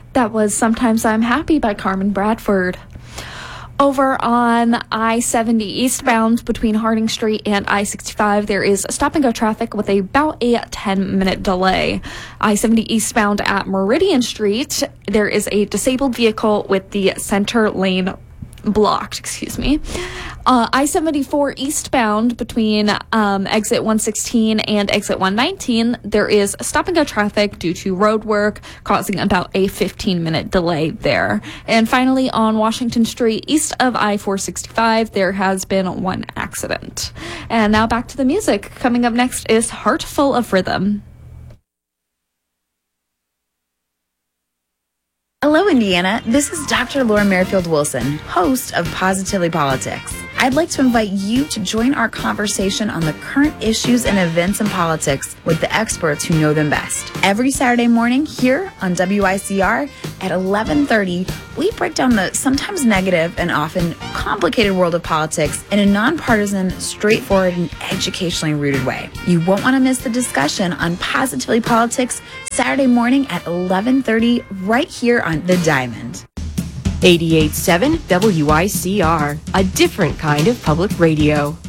That was Sometimes I'm Happy by Carmen Bradford. Over on I-70 eastbound between Harding Street and I-65, there is stop-and-go traffic with about a 10-minute delay. I-70 eastbound at Meridian Street, there is a disabled vehicle with the center lane blocked, I-74 eastbound between exit 116 and exit 119, there is stop-and-go traffic due to road work, causing about a 15-minute delay there. And finally, on Washington Street, east of I-465, there has been one accident. And now back to the music. Coming up next is Heart Full of Rhythm. Hello, Indiana. This is Dr. Laura Merrifield Wilson, host of Positively Politics. I'd like to invite you to join our conversation on the current issues and events in politics with the experts who know them best. Every Saturday morning here on WICR at 11:30, we break down the sometimes negative and often complicated world of politics in a nonpartisan, straightforward, and educationally rooted way. You won't want to miss the discussion on Positively Politics Saturday morning at 11:30 right here on The Diamond. 88.7 WICR, a different kind of public radio.